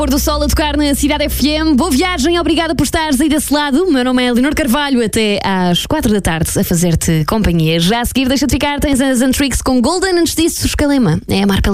Pôr do sol a tocar na Cidade FM. Boa viagem, obrigada por estares aí desse lado. O meu nome é Leonor Carvalho, até às 4 da tarde a fazer-te companhia. Já a seguir, deixa-te ficar, tens as Antrix com Golden. Antes disso, Escalema, é amar pela